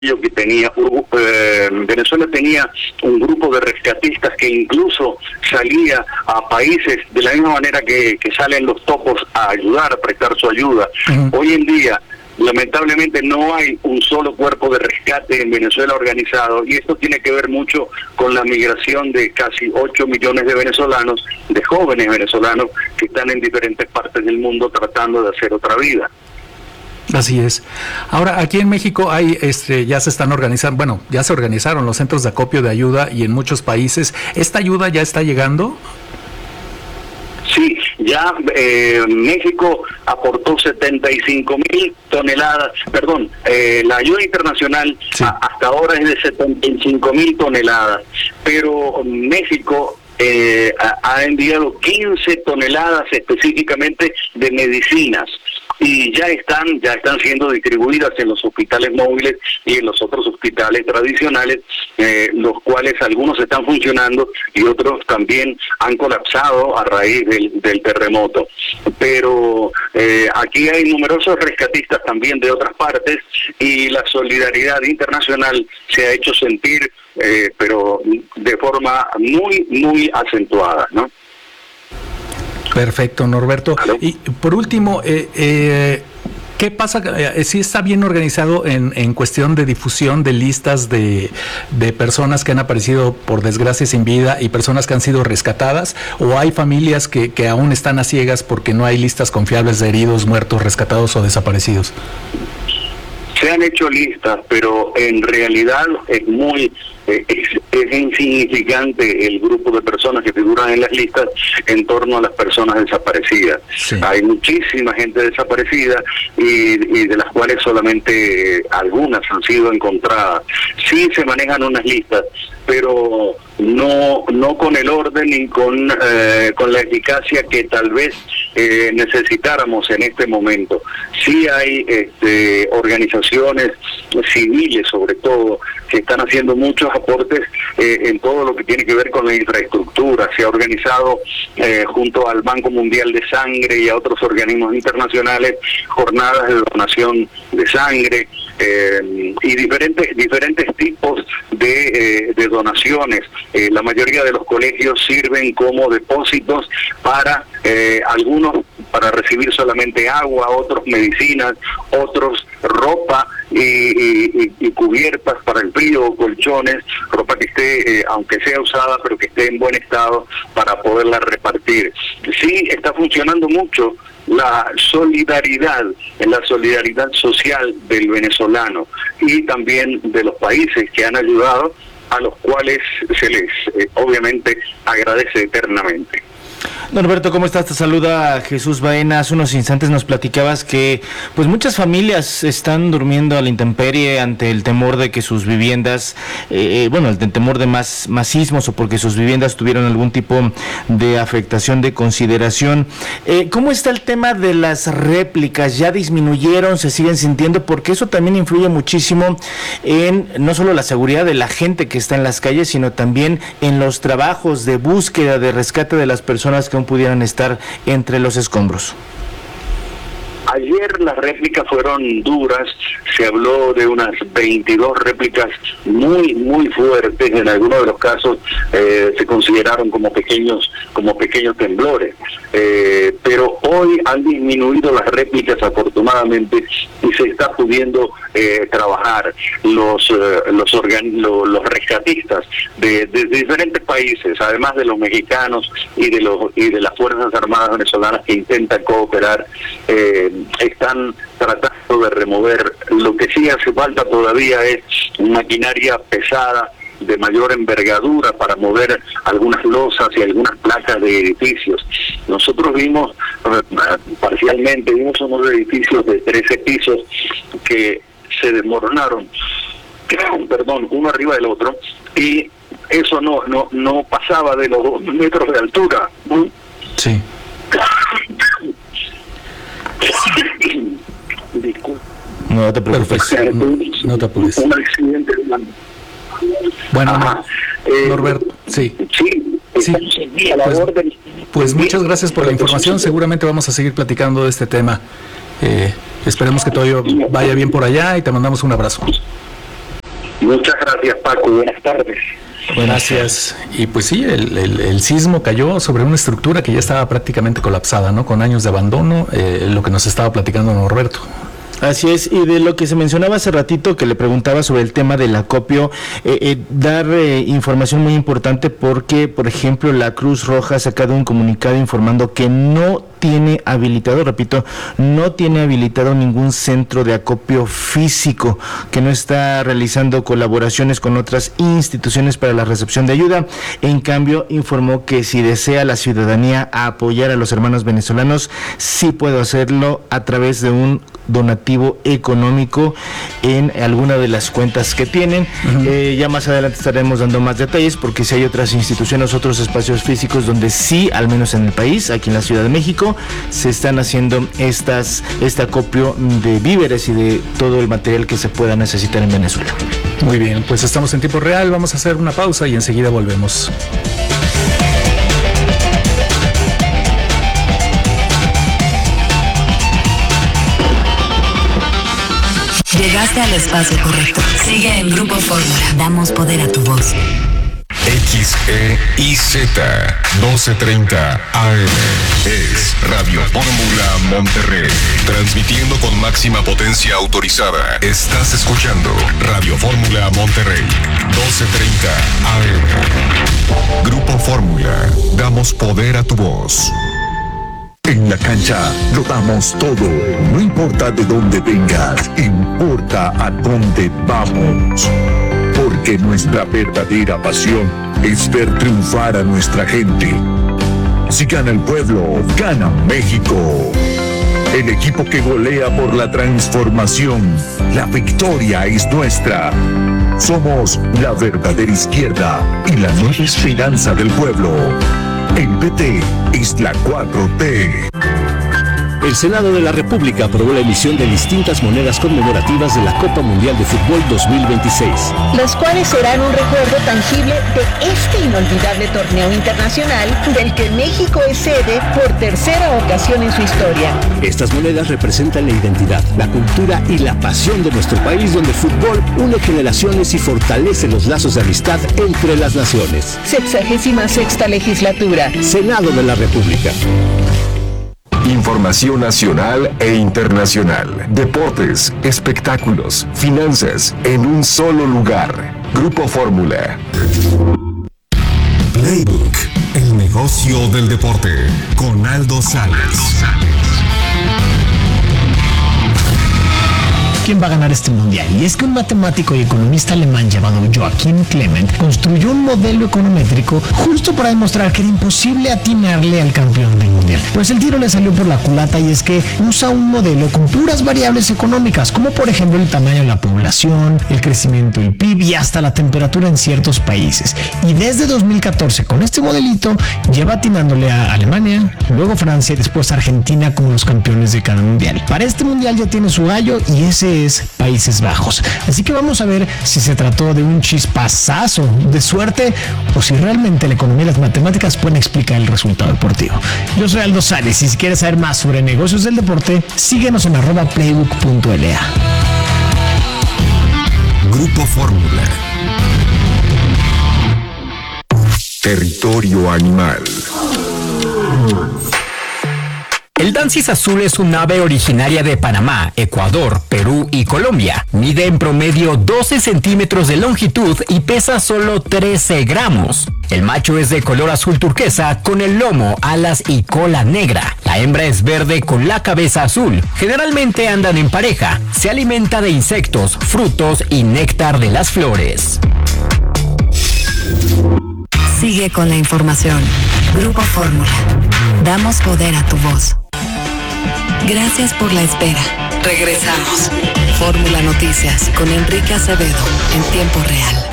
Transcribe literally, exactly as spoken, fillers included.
que tenía eh, Venezuela tenía un grupo de rescatistas que incluso salía a países de la misma manera que, que salen los topos a ayudar, a prestar su ayuda. Uh-huh. Hoy en día, lamentablemente, no hay un solo cuerpo de rescate en Venezuela organizado, y esto tiene que ver mucho con la migración de casi ocho millones de venezolanos, de jóvenes venezolanos que están en diferentes partes del mundo tratando de hacer otra vida. Así es. Ahora, aquí en México hay, este, ya se están organizando, bueno, ya se organizaron los centros de acopio de ayuda, y en muchos países, ¿esta ayuda ya está llegando? Sí, ya eh, México aportó setenta y cinco mil toneladas, perdón, eh, la ayuda internacional sí. a, hasta ahora es de setenta y cinco mil toneladas, pero México eh, ha, ha enviado quince toneladas específicamente de medicinas, y ya están ya están siendo distribuidas en los hospitales móviles y en los otros hospitales tradicionales, eh, los cuales algunos están funcionando y otros también han colapsado a raíz del, del terremoto. Pero eh, aquí hay numerosos rescatistas también de otras partes, y la solidaridad internacional se ha hecho sentir, eh, pero de forma muy, muy acentuada, ¿no? Perfecto, Norberto. ¿Aló? Y por último, eh, eh, ¿qué pasa? Eh, ¿Sí está bien organizado en, en cuestión de difusión de listas de, de personas que han aparecido por desgracia sin vida y personas que han sido rescatadas? ¿O hay familias que, que aún están a ciegas porque no hay listas confiables de heridos, muertos, rescatados o desaparecidos? Se han hecho listas, pero en realidad es muy eh, es, es insignificante el grupo de personas que figuran en las listas en torno a las personas desaparecidas. Sí. Hay muchísima gente desaparecida y, y de las cuales solamente eh, algunas han sido encontradas. Sí se manejan unas listas, pero no no con el orden ni con eh, con la eficacia que tal vez eh, necesitáramos en este momento. Sí hay este, organizaciones civiles, sobre todo, que están haciendo muchos aportes eh, en todo lo que tiene que ver con la infraestructura. Se ha organizado eh, junto al Banco Mundial de Sangre y a otros organismos internacionales jornadas de donación de sangre, Eh, y diferentes diferentes tipos de, eh, de donaciones. Eh, la mayoría de los colegios sirven como depósitos para eh, algunos para recibir solamente agua, otros medicinas, otros ropa y, y, y cubiertas para el frío o colchones, ropa que esté, eh, aunque sea usada, pero que esté en buen estado para poderla repartir. Sí, está funcionando mucho la solidaridad, la solidaridad social del venezolano y también de los países que han ayudado, a los cuales se les eh, obviamente agradece eternamente. Norberto, ¿cómo estás? Te saluda Jesús Baena. Hace unos instantes nos platicabas que pues muchas familias están durmiendo a la intemperie ante el temor de que sus viviendas, eh, bueno, el temor de más, más sismos o porque sus viviendas tuvieron algún tipo de afectación de consideración. Eh, ¿Cómo está el tema de las réplicas? ¿Ya disminuyeron? ¿Se siguen sintiendo? Porque eso también influye muchísimo en no solo la seguridad de la gente que está en las calles, sino también en los trabajos de búsqueda, de rescate de las personas que aún pudieran estar entre los escombros. Ayer las réplicas fueron duras, se habló de unas veintidós réplicas muy, muy fuertes, en algunos de los casos eh, se consideraron como pequeños, como pequeños temblores, eh, pero hoy han disminuido las réplicas afortunadamente y se está pudiendo eh, trabajar. Los eh, los, organ los los rescatistas de, de, de diferentes países, además de los mexicanos y de los y de las Fuerzas Armadas venezolanas que intentan cooperar, eh, están tratando de remover. Lo que sí hace falta todavía es maquinaria pesada de mayor envergadura para mover algunas losas y algunas placas de edificios. Nosotros vimos parcialmente, vimos unos edificios de trece pisos que se desmoronaron, perdón, uno arriba del otro, y eso no no no pasaba de los dos metros de altura. Sí. No te preocupes. No, no te apures. Un accidente. Bueno, no, eh, Norberto, sí. Sí, sí. Pues, pues muchas gracias por la información. Seguramente vamos a seguir platicando de este tema. Eh, esperemos que todo vaya bien por allá y te mandamos un abrazo. Muchas gracias, Paco. Buenas tardes. Gracias. Y pues sí, el, el, el sismo cayó sobre una estructura que ya estaba prácticamente colapsada, ¿no? Con años de abandono, eh, lo que nos estaba platicando Norberto. Así es, y de lo que se mencionaba hace ratito, que le preguntaba sobre el tema del acopio, eh, eh, dar eh, información muy importante porque, por ejemplo, la Cruz Roja ha sacado un comunicado informando que no tiene habilitado, repito, no tiene habilitado ningún centro de acopio físico, que no está realizando colaboraciones con otras instituciones para la recepción de ayuda. En cambio, informó que si desea la ciudadanía apoyar a los hermanos venezolanos, sí puede hacerlo a través de un donativo económico en alguna de las cuentas que tienen. Uh-huh. Eh, ya más adelante estaremos dando más detalles, porque si hay otras instituciones, otros espacios físicos donde sí, al menos en el país, aquí en la Ciudad de México, se están haciendo estas este acopio de víveres y de todo el material que se pueda necesitar en Venezuela. Muy bien, pues estamos en tiempo real, vamos a hacer una pausa y enseguida volvemos. Llegaste al espacio correcto. Sigue en Grupo Fórmula. Damos poder a tu voz. X E I Z doce treinta A M es Radio Fórmula Monterrey, transmitiendo con máxima potencia autorizada. Estás escuchando Radio Fórmula Monterrey, doce treinta A M. Grupo Fórmula, damos poder a tu voz. En la cancha lo damos todo, no importa de dónde vengas, importa a dónde vamos. Porque nuestra verdadera pasión es ver triunfar a nuestra gente. Si gana el pueblo, gana México. El equipo que golea por la transformación, la victoria es nuestra. Somos la verdadera izquierda y la nueva esperanza del pueblo. El P T es la cuatro T. El Senado de la República aprobó la emisión de distintas monedas conmemorativas de la Copa Mundial de Fútbol dos mil veintiséis. Las cuales serán un recuerdo tangible de este inolvidable torneo internacional del que México es sede por tercera ocasión en su historia. Estas monedas representan la identidad, la cultura y la pasión de nuestro país, donde el fútbol une generaciones y fortalece los lazos de amistad entre las naciones. Sexagésima sexta legislatura. Senado de la República. Información nacional e internacional, deportes, espectáculos, finanzas, en un solo lugar. Grupo Fórmula. Playbook, el negocio del deporte, con Aldo Sales. ¿Quién va a ganar este mundial? Y es que un matemático y economista alemán llamado Joachim Clement construyó un modelo econométrico justo para demostrar que era imposible atinarle al campeón del mundial. Pues el tiro le salió por la culata, y es que usa un modelo con puras variables económicas, como por ejemplo el tamaño de la población, el crecimiento del P I B y hasta la temperatura en ciertos países. Y desde dos mil catorce, con este modelito, lleva atinándole a Alemania, luego Francia y después Argentina como los campeones de cada mundial. Para este mundial ya tiene su gallo, y ese es Países Bajos. Así que vamos a ver si se trató de un chispazazo de suerte o si realmente la economía y las matemáticas pueden explicar el resultado deportivo. Yo soy Aldo Sales, y si quieres saber más sobre negocios del deporte, síguenos en arroba playbook punto l a. Grupo Fórmula. Territorio animal. El Dancis azul es un ave originaria de Panamá, Ecuador, Perú y Colombia. Mide en promedio doce centímetros de longitud y pesa solo trece gramos. El macho es de color azul turquesa con el lomo, alas y cola negra. La hembra es verde con la cabeza azul. Generalmente andan en pareja. Se alimenta de insectos, frutos y néctar de las flores. Sigue con la información. Grupo Fórmula. Damos poder a tu voz. Gracias por la espera. Regresamos. Fórmula Noticias con Enrique Acevedo en tiempo real.